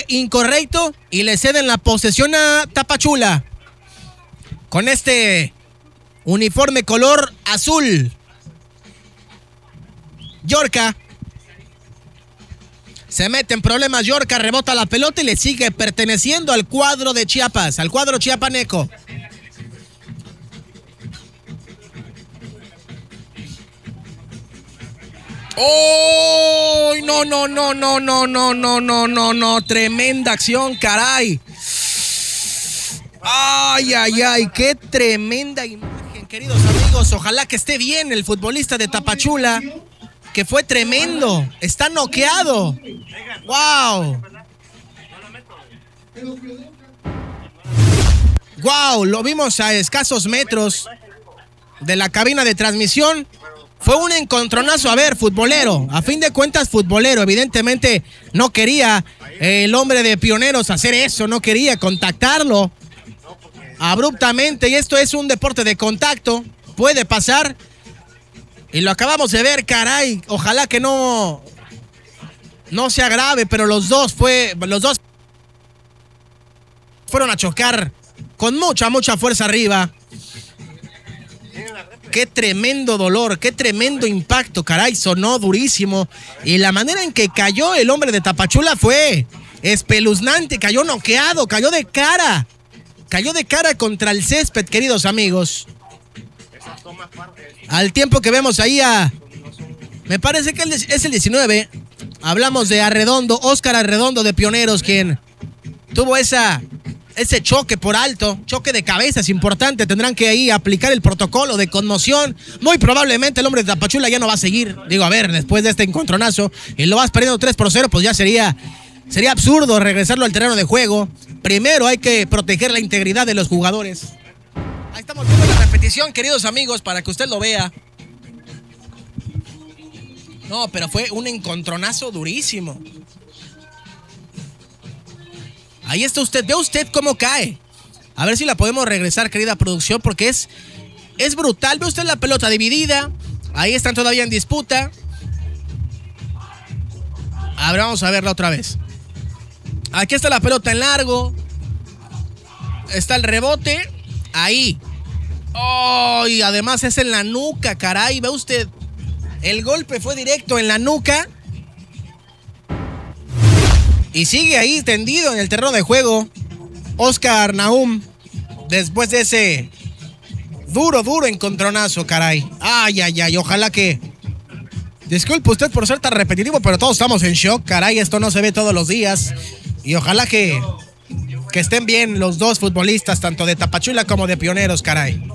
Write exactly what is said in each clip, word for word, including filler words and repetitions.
fue incorrecto y le ceden la posesión a Tapachula. Con este uniforme color azul. Yorka. Se mete en problemas Yorka, rebota la pelota y le sigue perteneciendo al cuadro de Chiapas, al cuadro chiapaneco. ¡Oh! No, no, no, no, no, no, no, no, no, no. Tremenda acción, caray. Ay, ay, ay, qué tremenda imagen, queridos amigos. Ojalá que esté bien el futbolista de Tapachula, que fue tremendo. Está noqueado. ¡Wow! ¡Wow! Lo vimos a escasos metros de la cabina de transmisión. Fue un encontronazo, a ver, futbolero, a fin de cuentas futbolero, evidentemente no quería el hombre de Pioneros hacer eso, no quería contactarlo abruptamente, y esto es un deporte de contacto, puede pasar, y lo acabamos de ver, caray, ojalá que no, no sea grave, pero los dos fue, los dos fueron a chocar con mucha, mucha fuerza arriba. Qué tremendo dolor, qué tremendo impacto, caray, sonó durísimo. Y la manera en que cayó el hombre de Tapachula fue espeluznante, cayó noqueado, cayó de cara. Cayó de cara contra el césped, queridos amigos. Al tiempo que vemos ahí a... Me parece que es el diecinueve. Hablamos de Arredondo, Óscar Arredondo de Pioneros, quien tuvo esa... ese choque por alto, choque de cabeza es importante, tendrán que ahí aplicar el protocolo de conmoción. Muy probablemente el hombre de Tapachula ya no va a seguir. Digo, a ver, después de este encontronazo y lo vas perdiendo tres por cero, pues ya sería, sería absurdo regresarlo al terreno de juego. Primero hay que proteger la integridad de los jugadores. Ahí estamos viendo la repetición, queridos amigos, para que usted lo vea. No, pero fue un encontronazo durísimo. Ahí está usted, ve usted cómo cae. A ver si la podemos regresar, querida producción, porque es, es brutal. Ve usted la pelota dividida. Ahí están todavía en disputa. A ver, vamos a verla otra vez. Aquí está la pelota en largo. Está el rebote. Ahí. Oh, y además es en la nuca, caray. Ve usted, el golpe fue directo en la nuca. Y sigue ahí tendido en el terreno de juego Óscar Nahum, después de ese duro, duro encontronazo, caray. Ay, ay, ay, ojalá que... Disculpe usted por ser tan repetitivo, pero todos estamos en shock, caray. Esto no se ve todos los días. Y ojalá que, que estén bien los dos futbolistas, tanto de Tapachula como de Pioneros, caray.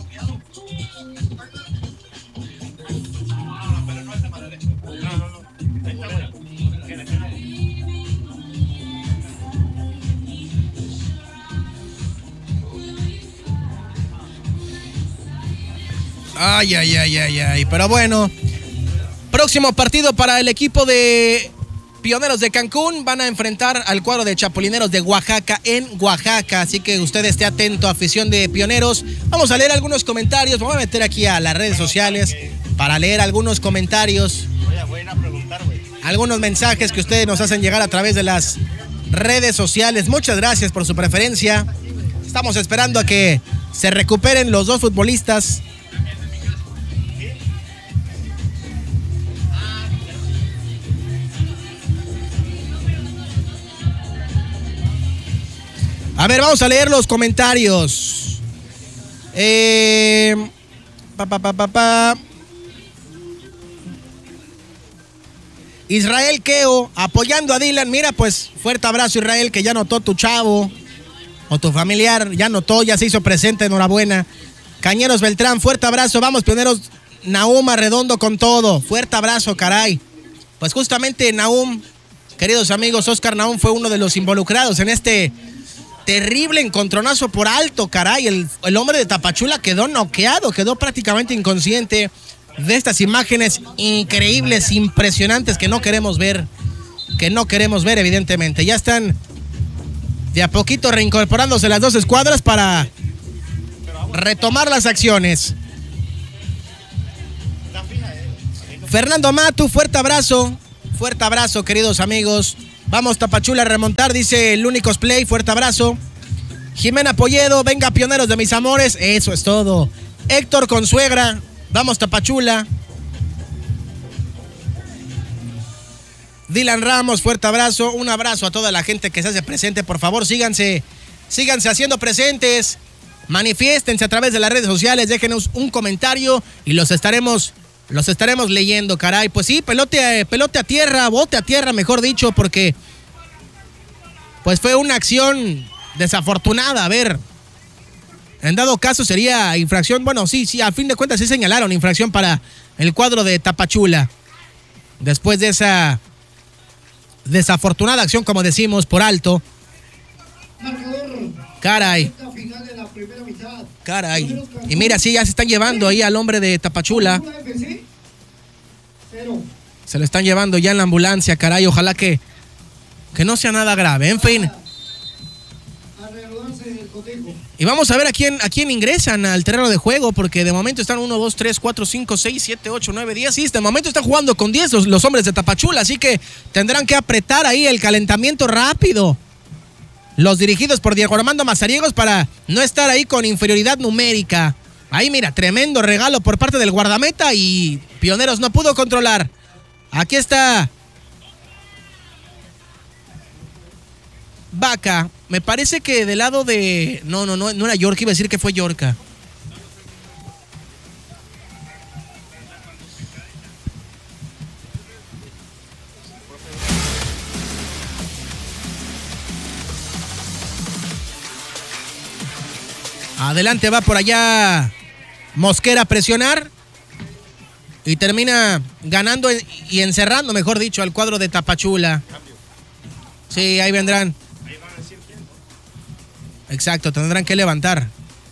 Ay, ay, ay, ay, ay. Pero bueno, próximo partido para el equipo de Pioneros de Cancún. Van a enfrentar al cuadro de Chapulineros de Oaxaca en Oaxaca. Así que usted esté atento, afición de Pioneros. Vamos a leer algunos comentarios. Vamos a meter aquí a las redes sociales para leer algunos comentarios. Algunos mensajes que ustedes nos hacen llegar a través de las redes sociales. Muchas gracias por su preferencia. Estamos esperando a que se recuperen los dos futbolistas. A ver, vamos a leer los comentarios. Eh, pa, pa, pa, pa, pa. Israel Keo, apoyando a Dylan. Mira, pues, fuerte abrazo, Israel, que ya notó tu chavo o tu familiar. Ya notó, ya se hizo presente, enhorabuena. Cañeros Beltrán, fuerte abrazo. Vamos, Pioneros. Nahum Arredondo con todo. Fuerte abrazo, caray. Pues justamente Nahum, queridos amigos, Óscar Nahum fue uno de los involucrados en este... terrible encontronazo por alto, caray. El, el hombre de Tapachula quedó noqueado, quedó prácticamente inconsciente de estas imágenes increíbles, impresionantes que no queremos ver, que no queremos ver, evidentemente. Ya están de a poquito reincorporándose las dos escuadras para retomar las acciones. Fernando Matu, fuerte abrazo, fuerte abrazo, queridos amigos. Vamos Tapachula a remontar, dice el único Play, fuerte abrazo. Jimena Polledo, venga Pioneros de mis amores, eso es todo. Héctor Consuegra, vamos Tapachula. Dylan Ramos, fuerte abrazo, un abrazo a toda la gente que se hace presente, por favor síganse, síganse haciendo presentes, manifiéstense a través de las redes sociales, déjenos un comentario y los estaremos, los estaremos leyendo, caray. Pues sí, pelote, pelote a tierra, bote a tierra, mejor dicho, porque pues fue una acción desafortunada. A ver, en dado caso sería infracción, bueno, sí, sí, a fin de cuentas sí señalaron infracción para el cuadro de Tapachula, después de esa desafortunada acción, como decimos, por alto. Caray. Caray. Y mira, sí, ya se están llevando ahí al hombre de Tapachula. Se lo están llevando ya en la ambulancia, caray. Ojalá que, que no sea nada grave. En fin. Y vamos a ver a quién, a quién ingresan al terreno de juego, porque de momento están uno, dos, tres, cuatro, cinco, seis, siete, ocho, nueve, diez. Sí, de momento están jugando con diez los, los hombres de Tapachula, así que tendrán que apretar ahí el calentamiento rápido. Los dirigidos por Diego Armando Mazariegos para no estar ahí con inferioridad numérica. Ahí mira, tremendo regalo por parte del guardameta y Pioneros no pudo controlar. Aquí está Vaca. Me parece que del lado de... No, no, no, no era Yorka, iba a decir que fue Yorka. Adelante va por allá Mosquera a presionar y termina ganando y encerrando, mejor dicho, al cuadro de Tapachula. Sí, ahí vendrán. Exacto, tendrán que levantar.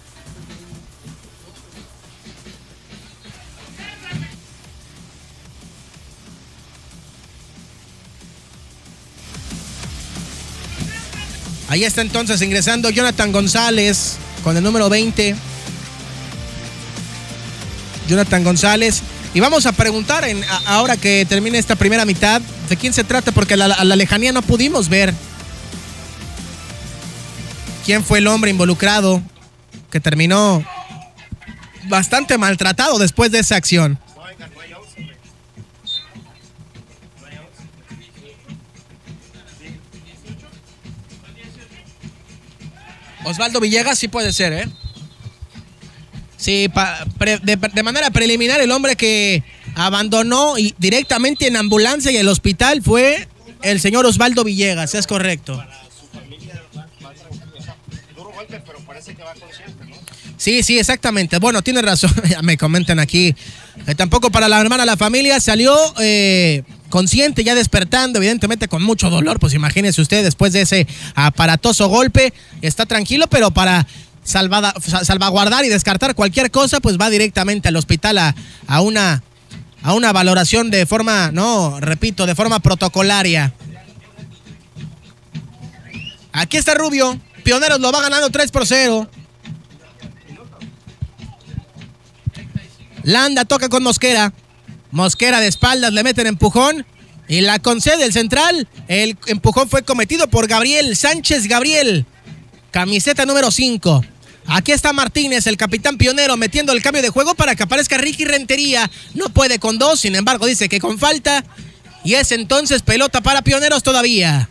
Ahí está entonces ingresando Jonathan González con el número veinte. Jonathan González. Y vamos a preguntar en, a, ahora que termine esta primera mitad de quién se trata, porque a la, a la lejanía no pudimos ver quién fue el hombre involucrado que terminó bastante maltratado después de esa acción. Osvaldo Villegas sí puede ser, ¿eh? Sí, pa, pre, de, de manera preliminar el hombre que abandonó y directamente en ambulancia y el hospital fue el señor Osvaldo Villegas, es correcto. Sí, sí, exactamente. Bueno, tiene razón. Ya me comentan aquí. Eh, tampoco para la hermana, la familia salió eh, consciente, ya despertando, evidentemente con mucho dolor. Pues imagínese usted, después de ese aparatoso golpe, está tranquilo, pero para salvada, salvaguardar y descartar cualquier cosa, pues va directamente al hospital a, a, una, a una valoración de forma, no, repito, de forma protocolaria. Aquí está Rubio. Pioneros lo va ganando tres por cero. Landa toca con Mosquera. Mosquera de espaldas, le meten empujón y la concede el central. El empujón fue cometido por Gabriel Sánchez Gabriel, camiseta número cinco. Aquí está Martínez, el capitán pionero, metiendo el cambio de juego para que aparezca Ricky Rentería. No puede con dos, sin embargo dice que con falta. Y es entonces pelota para Pioneros todavía.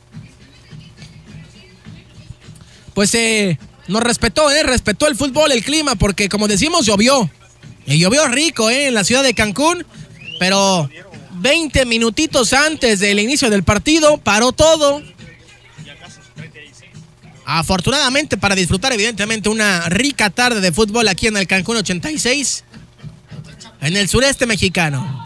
Pues eh, nos respetó, eh, respetó el fútbol, el clima, porque como decimos, llovió. Y llovió rico, eh, en la ciudad de Cancún, pero veinte minutitos antes del inicio del partido paró todo. Afortunadamente para disfrutar evidentemente una rica tarde de fútbol aquí en el Cancún ochenta y seis, en el sureste mexicano.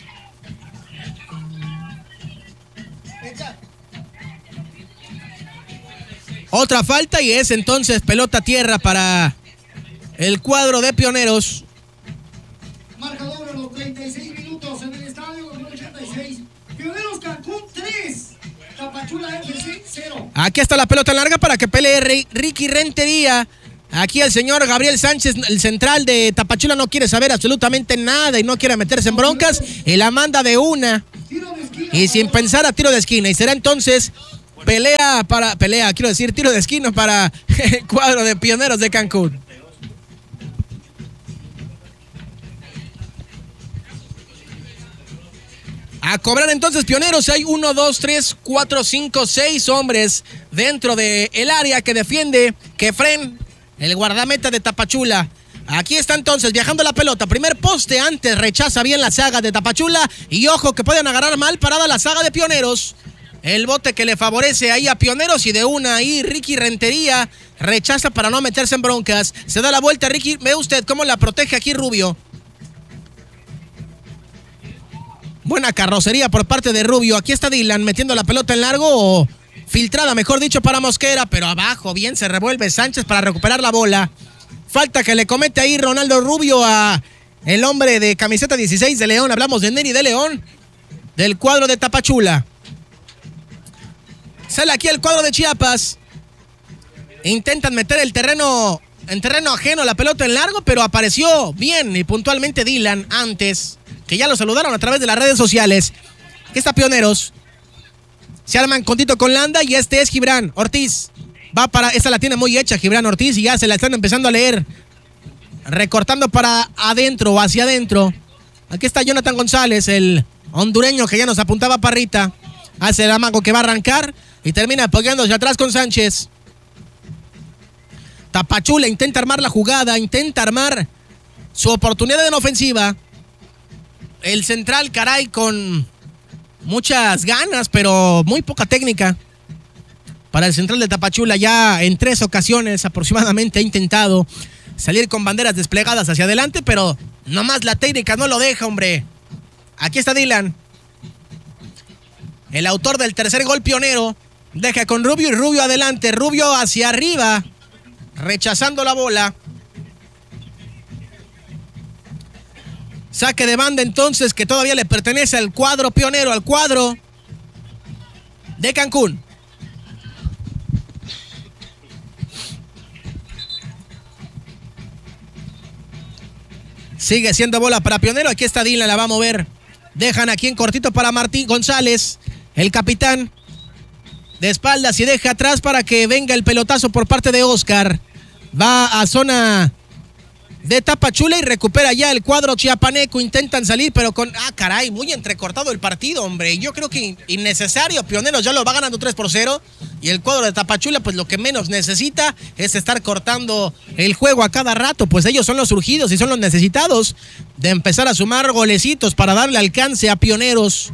Otra falta y es entonces pelota a tierra para el cuadro de Pioneros. Marcador a los treinta y seis minutos en el estadio ochenta y seis. Pioneros Cancún tres. Tapachula F C cero. Aquí está la pelota larga para que pelee Ricky Rentería. Aquí el señor Gabriel Sánchez, el central de Tapachula, no quiere saber absolutamente nada y no quiere meterse en broncas. Y la manda de una. y sin pensar a tiro de esquina. Y será entonces pelea para, pelea, quiero decir, tiro de esquina para el cuadro de Pioneros de Cancún. A cobrar entonces Pioneros. Hay uno, dos, tres, cuatro, cinco, seis hombres dentro del área que defiende Kefren, el guardameta de Tapachula. Aquí está entonces viajando la pelota. Primer poste antes, rechaza bien la saga de Tapachula. Y ojo que pueden agarrar mal parada la saga de Pioneros. El bote que le favorece ahí a Pioneros y de una ahí Ricky Rentería rechaza para no meterse en broncas. Se da la vuelta Ricky. Ve usted cómo la protege aquí Rubio. Buena carrocería por parte de Rubio. Aquí está Dylan metiendo la pelota en largo o filtrada, mejor dicho, para Mosquera. Pero abajo bien se revuelve Sánchez para recuperar la bola. Falta que le comete ahí Ronaldo Rubio a el hombre de camiseta dieciséis de León. Hablamos de Neri de León, del cuadro de Tapachula. Sale aquí el cuadro de Chiapas. Intentan meter el terreno en terreno ajeno la pelota en largo, pero apareció bien y puntualmente Dylan antes, que ya lo saludaron a través de las redes sociales. Aquí está Pioneros. Se arman contito con Landa y este es Gibran Ortiz. Va para, esta la tiene muy hecha Gibran Ortiz y ya se la están empezando a leer. Recortando para adentro o hacia adentro. Aquí está Jonathan González, el hondureño que ya nos apuntaba Parrita. Hace el amago que va a arrancar y termina apoyándose atrás con Sánchez. Tapachula intenta armar la jugada, intenta armar su oportunidad en ofensiva. El central, caray, con muchas ganas, pero muy poca técnica. Para el central de Tapachula ya en tres ocasiones aproximadamente ha intentado salir con banderas desplegadas hacia adelante, pero nomás la técnica no lo deja, hombre. Aquí está Dylan. El autor del tercer gol Pionero. Deja con Rubio y Rubio adelante. Rubio hacia arriba, rechazando la bola. Saque de banda entonces que todavía le pertenece al cuadro Pionero, al cuadro de Cancún. Sigue siendo bola para Pionero. Aquí está Dylan, la va a mover. Dejan aquí en cortito para Martín González, el capitán. De espaldas y deja atrás para que venga el pelotazo por parte de Oscar. Va a zona de Tapachula y recupera ya el cuadro chiapaneco. Intentan salir, pero con... Ah, caray, muy entrecortado el partido, hombre. Yo creo que innecesario. Pioneros ya lo va ganando tres por cero. Y el cuadro de Tapachula, pues lo que menos necesita es estar cortando el juego a cada rato. Pues ellos son los surgidos y son los necesitados de empezar a sumar golecitos para darle alcance a Pioneros.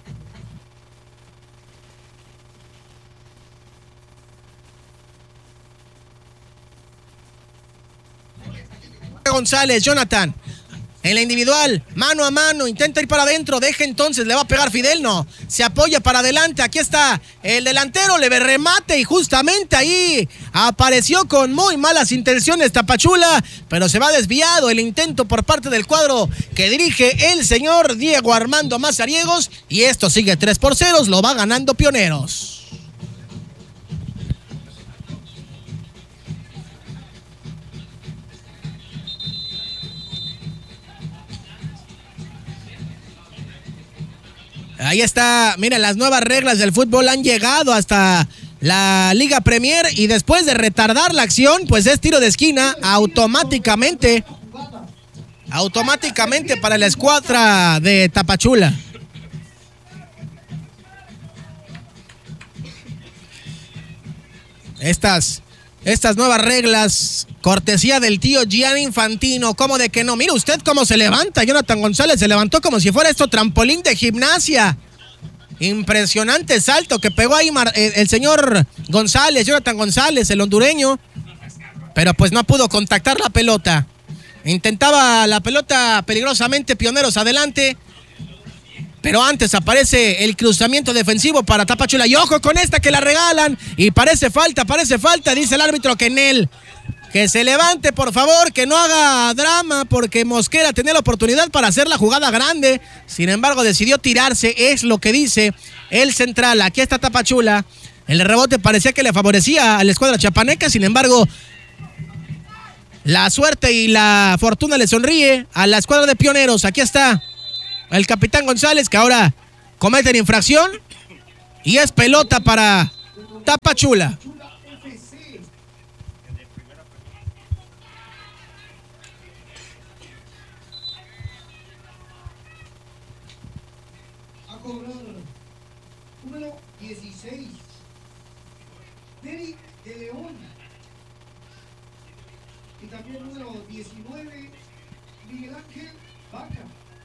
González, Jonathan, en la individual, mano a mano, intenta ir para adentro, deja entonces, le va a pegar Fidel, no, se apoya para adelante, aquí está el delantero, le ve remate y justamente ahí apareció con muy malas intenciones Tapachula, pero se va desviado el intento por parte del cuadro que dirige el señor Diego Armando Mazariegos y esto sigue tres por cero, lo va ganando Pioneros. Ahí está, miren, las nuevas reglas del fútbol han llegado hasta la Liga Premier y después de retardar la acción, pues es tiro de esquina automáticamente, automáticamente para la escuadra de Tapachula. Estas, estas nuevas reglas, cortesía del tío Gianni Infantino, ¿cómo de que no? Mire usted cómo se levanta, Jonathan González se levantó como si fuera esto trampolín de gimnasia. Impresionante salto que pegó ahí el, el señor González, Jonathan González, el hondureño, pero pues no pudo contactar la pelota. Intentaba la pelota peligrosamente Pioneros adelante, pero antes aparece el cruzamiento defensivo para Tapachula. Y ojo con esta que la regalan. Y parece falta, parece falta. Dice el árbitro que en él. Que se levante, por favor, que no haga drama, porque Mosquera tenía la oportunidad para hacer la jugada grande. Sin embargo, decidió tirarse. Es lo que dice el central. Aquí está Tapachula. El rebote parecía que le favorecía a la escuadra chiapaneca. Sin embargo, la suerte y la fortuna le sonríe a la escuadra de Pioneros. Aquí está el capitán González, que ahora cometen infracción y es pelota para Tapachula. A cobrar número dieciséis, Neri de León. Y también número diecinueve, Miguel Ángel Vaca.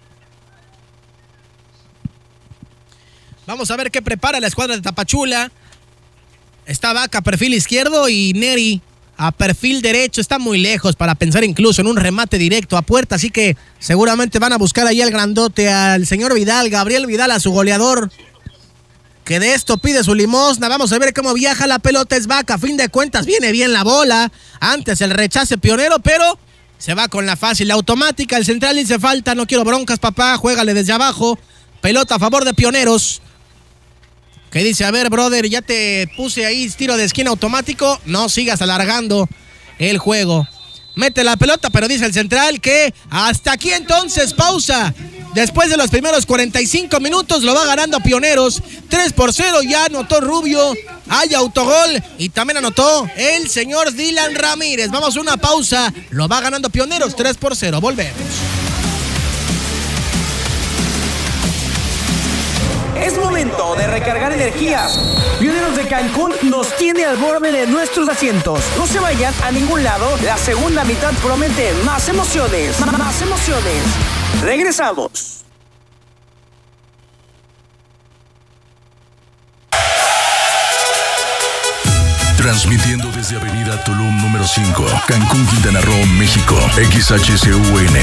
Vamos a ver qué prepara la escuadra de Tapachula. Está Vaca a perfil izquierdo y Neri a perfil derecho. Está muy lejos para pensar incluso en un remate directo a puerta, así que seguramente van a buscar ahí al grandote, al señor Vidal, Gabriel Vidal, a su goleador, que de esto pide su limosna. Vamos a ver cómo viaja la pelota. Es Vaca, a fin de cuentas viene bien la bola. Antes el rechace Pionero, pero se va con la fácil, la automática. El central dice falta, no quiero broncas, papá, juégale desde abajo. Pelota a favor de Pioneros. Que dice, a ver, brother, ya te puse ahí tiro de esquina automático, no sigas alargando el juego. Mete la pelota, pero dice el central que hasta aquí entonces, pausa. Después de los primeros cuarenta y cinco minutos lo va ganando Pioneros, tres por cero, ya anotó Rubio, hay autogol y también anotó el señor Dylan Ramírez. Vamos a una pausa, lo va ganando Pioneros, tres por cero, volvemos. Es momento de recargar energías. Pioneros de Cancún nos tiene al borde de nuestros asientos. No se vayan a ningún lado. La segunda mitad promete más emociones. Más emociones. Regresamos. Transmitiendo desde Avenida Tulum número cinco, Cancún, Quintana Roo, México. X H C U N